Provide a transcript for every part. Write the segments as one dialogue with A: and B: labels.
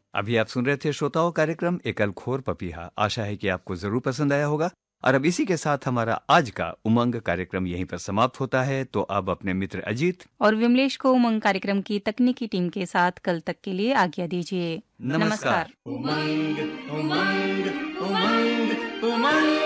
A: अभी आप सुन रहे थे श्रोताओं कार्यक्रम एकल खोर पपीहा। आशा है कि आपको जरूर पसंद आया होगा। और अब इसी के साथ हमारा आज का उमंग कार्यक्रम यहीं पर समाप्त होता है। तो अब अपने मित्र अजीत
B: और विमलेश को उमंग कार्यक्रम की तकनीकी टीम के साथ कल तक के लिए आज्ञा दीजिए।
A: नमस्कार।
C: उमंग उमंग उमंग उमंग।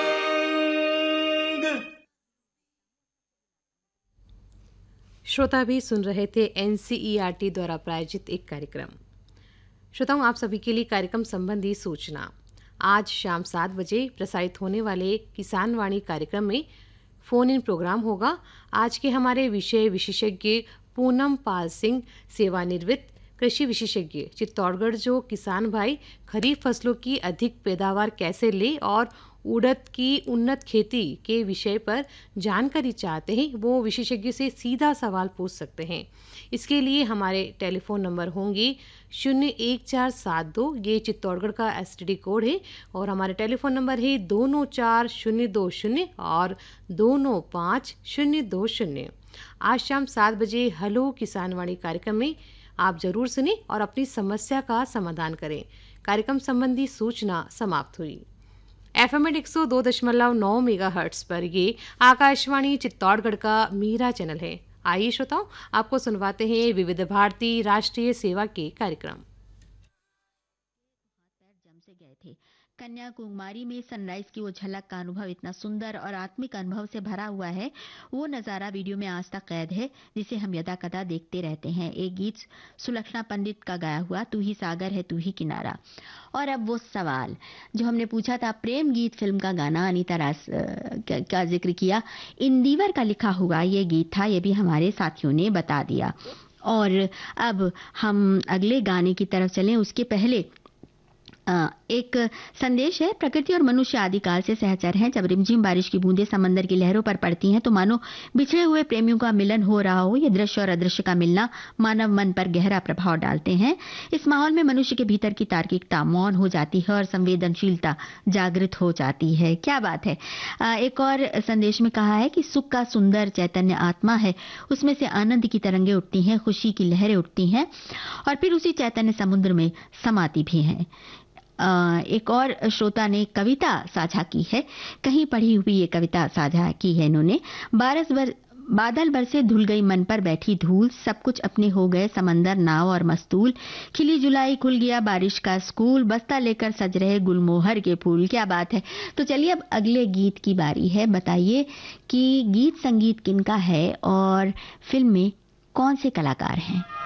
D: श्रोता भी सुन रहे थे एनसीईआरटी द्वारा प्रायोजित एक कार्यक्रम। श्रोताओं, आप सभी के लिए कार्यक्रम संबंधी सूचना। आज शाम 7 बजे प्रसारित होने वाले किसान वाणी कार्यक्रम में फोन इन प्रोग्राम होगा। आज के हमारे विषय विशेषज्ञ पूनम पाल सिंह, सेवानिवृत्त कृषि विशेषज्ञ, चित्तौड़गढ़, जो किसान भाई खरीफ फसलों की अधिक पैदावार कैसे ले और उड़द की उन्नत खेती के विषय पर जानकारी चाहते हैं, वो विशेषज्ञ से सीधा सवाल पूछ सकते हैं। इसके लिए हमारे टेलीफोन नंबर होंगे 01472, ये चित्तौड़गढ़ का एसटीडी कोड है, और हमारे टेलीफोन नंबर है 24020 और 29520। आज शाम 7 बजे हेलो किसान वाणी कार्यक्रम में आप जरूर सुने और अपनी समस्या का समाधान करें। कार्यक्रम संबंधी सूचना समाप्त हुई। FM 102.9 मेगाहर्ट्ज पर ये आकाशवाणी चित्तौड़गढ़ का मीरा चैनल है। आइए श्रोताओं, आपको सुनवाते हैं विविध भारती राष्ट्रीय सेवा के कार्यक्रम।
E: जम से गए थे। कन्याकुमारी में सनराइज की वो झलक का अनुभव इतना सुंदर और आत्मिक अनुभव से भरा हुआ है, वो नज़ारा वीडियो में आज तक कैद है, जिसे हम यदा कदा देखते रहते हैं। एक गीत सुलक्षणा पंडित का गाया हुआ, तू ही सागर है तू ही किनारा। और अब वो सवाल जो हमने पूछा था, प्रेम गीत फिल्म का गाना अनीता रास का जिक्र किया, इंदिवर का लिखा हुआ ये गीत था, ये भी हमारे साथियों ने बता दिया। और अब हम अगले गाने की तरफ चलें, उसके पहले एक संदेश है। प्रकृति और मनुष्य आदिकाल से सहचर हैं। जब रिमझिम बारिश की बूंदें समंदर की लहरों पर पड़ती हैं तो मानो बिछड़े हुए प्रेमियों का मिलन हो रहा हो। ये दृश्य और अदृश्य का मिलना मानव मन पर गहरा प्रभाव डालते हैं। इस माहौल में मनुष्य के भीतर की तार्किकता मौन हो जाती है और संवेदनशीलता जागृत हो जाती है। क्या बात है। एक और संदेश में कहा है कि सुख का सुंदर चैतन्य आत्मा है, उसमें से आनंद की तरंगें उठती हैं, खुशी की लहरें उठती हैं और फिर उसी चैतन्य समुद्र में समाती भी हैं। एक और श्रोता ने कविता साझा की है, कहीं पढ़ी हुई ये कविता साझा की है इन्होंने। बादल बरसे धुल गई मन पर बैठी धूल, सब कुछ अपने हो गए समंदर नाव और मस्तूल, खिली जुलाई खुल गया बारिश का स्कूल, बस्ता लेकर सज रहे गुलमोहर के फूल। क्या बात है। तो चलिए अब अगले गीत की बारी है। बताइए कि गीत संगीत किनका है और फिल्म में कौन से कलाकार हैं।